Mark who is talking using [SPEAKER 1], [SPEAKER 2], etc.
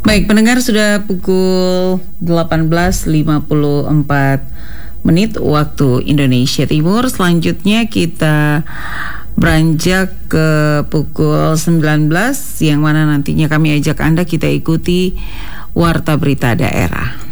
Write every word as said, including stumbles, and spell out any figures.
[SPEAKER 1] Baik, pendengar, sudah pukul delapan belas lima puluh empat menit waktu Indonesia Timur. Selanjutnya kita beranjak ke pukul sembilan belas, yang mana nantinya kami ajak Anda kita ikuti Warta Berita Daerah.